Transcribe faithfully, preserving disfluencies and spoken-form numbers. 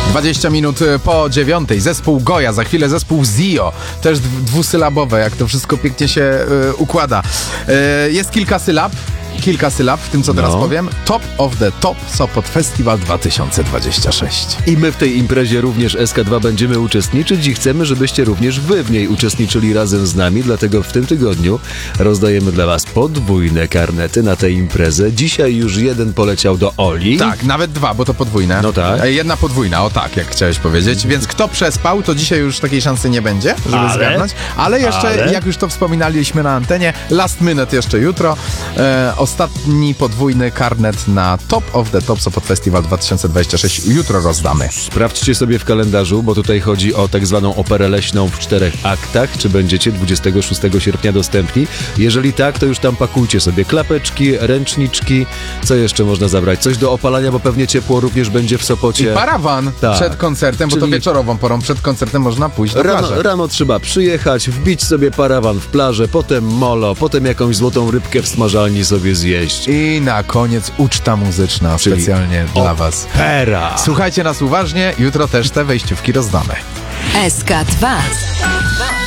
dwadzieścia minut po dziewiątej. Zespół Goja, za chwilę zespół Zio. Też dwusylabowe, jak to wszystko pięknie się y, układa. Y, jest kilka sylab. Kilka sylab w tym, co teraz no. powiem. Top of the Top Sopot Festival dwa tysiące dwadzieścia sześć. I my w tej imprezie również S K dwa będziemy uczestniczyć i chcemy, żebyście również wy w niej uczestniczyli razem z nami, dlatego w tym tygodniu rozdajemy dla was podwójne karnety na tę imprezę. Dzisiaj już jeden poleciał do Oli. Tak, nawet dwa, bo to podwójne. No tak. Jedna podwójna, o tak, jak chciałeś powiedzieć. Więc kto przespał, to dzisiaj już takiej szansy nie będzie, żeby Ale? zgarnąć. Ale jeszcze, Ale? jak już to wspominaliśmy na antenie, last minute jeszcze jutro. E, ostatni podwójny karnet na Top of the Top Sopot Festival dwa tysiące dwadzieścia sześć jutro rozdamy. Sprawdźcie sobie w kalendarzu, bo tutaj chodzi o tak zwaną operę leśną w czterech aktach. Czy będziecie dwudziestego szóstego sierpnia dostępni? Jeżeli tak, to już tam pakujcie sobie klapeczki, ręczniczki. Co jeszcze można zabrać? Coś do opalania, bo pewnie ciepło również będzie w Sopocie. I parawan Tak. przed koncertem, bo Czyli- to wieczorową porą przed koncertem można pójść na plażę. Rano, rano trzeba przyjechać, wbić sobie parawan w plażę, potem molo, potem jakąś złotą rybkę w smażalni sobie zjeść. I na koniec uczta muzyczna Czyli specjalnie dla was. Opera! Słuchajcie nas uważnie, jutro też te wejściówki rozdamy. S K dwa.